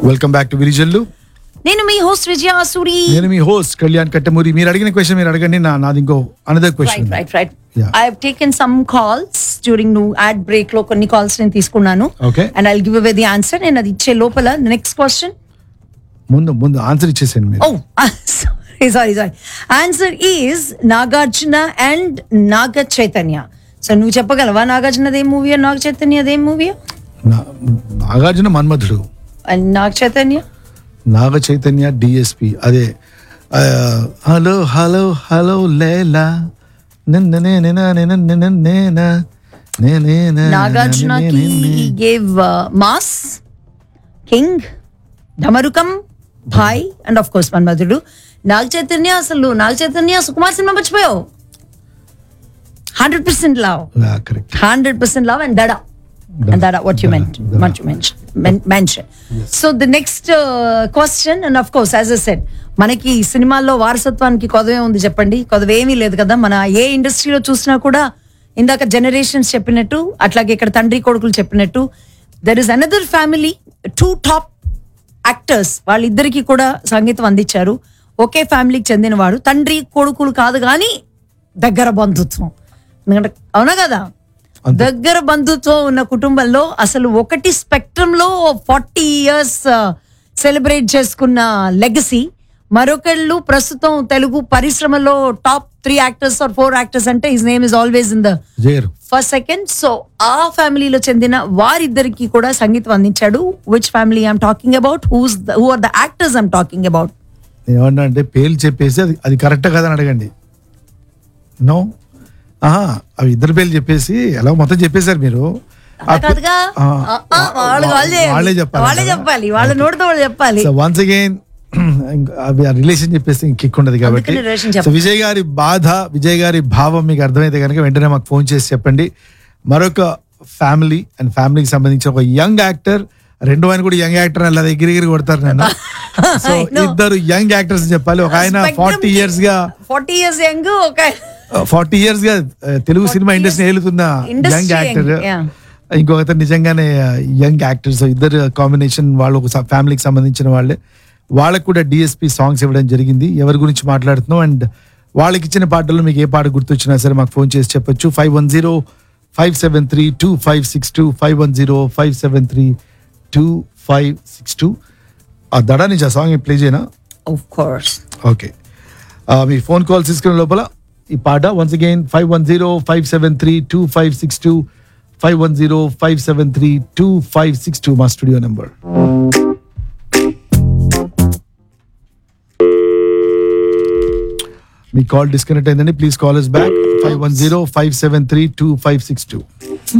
Welcome back to Virijallu. నేను మీ host విజయ సూరి. నేను మీ host Kalyan Kattamuri. మీరు అడిగిన క్వశ్చన్ మీరు అడగండి. నాది ఇంకో another question. Right I have taken some calls during add break లో కొన్ని కాల్స్ నేను తీసుకున్నాను. Okay, and I will give away the answer. నేను అది ఇచ్చే లోపల నెక్స్ట్ క్వశ్చన్ ముందు ఆన్సర్ ఇచ్చేసాను మీరు. Sorry answer is Nagarjuna and Naga Chaitanya. So నువ్వు చెప్పగలవా నాగార్జునదేం movie, Naga చైతన్యదేం movie? Nagarjuna Manmadhudu and Naga Chaitanya DSP. అదే hello hello hello లేలా నాగార్జునకి gave mass, king, Damarukam, Bhai and of course Manmadhudu. Naga Chaitanya Sukumar cinema మర్చిపోయావు. 100% love. 100% love and Dada. And Dada, what you mentioned. Yes. So the next question, and of course, as I said, మనకి సినిమాల్లో వారసత్వానికి కొదవే ఉంది చెప్పండి? కొదవేమీ లేదు కదా. మన ఏ ఇండస్ట్రీలో చూసినా కూడా ఇందాక జనరేషన్స్ చెప్పినట్టు, అట్లాగే ఇక్కడ తండ్రి కొడుకులు చెప్పినట్టు, there is another family, 2 top actors, వాళ్ళిద్దరికి కూడా సంగీతం అందించారు. ఒకే ఫ్యామిలీకి చెందిన వాడు, తండ్రి కొడుకులు కాదు కానీ దగ్గర బంధుత్వం. ఎందుకంటే అవునా కదా, దగ్గర బంధుత్వం ఉన్న కుటుంబంలో అసలు ఒకటి స్పెక్ట్రమ్ లో 40 years సెలబ్రేట్ చేసుకున్న లెగసీ, మరొకళ్ళు ప్రస్తుతం తెలుగు పరిశ్రమలో టాప్ 3 యాక్టర్స్ ఆర్ 4 యాక్టర్స్ అంటే his name is always in the first second. So ఆ ఫ్యామిలీలో చెందిన వారిద్దరికి కూడా సంగీతం అందించాడు. Which family I'm talking about? Who are the actors I'm talking about? ఏమన్నా అంటే పేర్లు చెప్పేసి అది కరెక్ట్ కదా అని అడగండి. నో, అవి ఇద్దరు పేర్లు చెప్పేసి ఎలా మొత్తం చెప్పేశారు మీరు. వాళ్ళే చెప్పాలి, వాళ్ళ నోటితో వాళ్ళు చెప్పాలి. వన్స్ అగైన్ రిలేషన్ చెప్పేస్తే కిక్ ఉండదు కాబట్టి, విజయ్ గారి బాధ, విజయ్ గారి భావం మీకు అర్థమైతే కనుక వెంటనే మాకు ఫోన్ చేసి చెప్పండి. మరొక ఫ్యామిలీ అండ్ ఫ్యామిలీకి సంబంధించి ఒక యంగ్ యాక్టర్, రెండో ఆయన కూడా యంగ్ యాక్టర్, అలా ఎగిరి కొడతారు నన్ను. సో ఇద్దరు యంగ్ యాక్టర్స్ చెప్పాలి. ఒక ఆయన 40 years యంగ్, ఒక 40 years గా Telugu cinema industry ఏలుతున్న young actor, ఇంకొకరు నిజంగానే యంగ్ యాక్టర్స్. ఇద్దరు కాంబినేషన్. వాళ్ళు ఒక ఫ్యామిలీకి సంబంధించిన వాళ్ళే. వాళ్ళకు కూడా డిఎస్పి సాంగ్స్ ఇవ్వడం జరిగింది. ఎవరి గురించి మాట్లాడుతున్నాం అండ్ వాళ్ళకి ఇచ్చిన పాటల్లో మీకు ఏ పాట గుర్తొచ్చినా సరే మాకు ఫోన్ చేసి చెప్పొచ్చు. 510-573-2562, 510-573-2562. ఆ దడా నుంచి ఆ సాంగ్ ప్లే చేయనా? Of course. Okay, me phone call తీసుకునే లోపల ఈ పాట వన్స్ అగైన్ 510-573-2562, 510-573-2562 మా స్టూడియో నెంబర్. మీ కాల్ డిస్కనెక్ట్ అయిందండి. Please call us back 510-573-2562.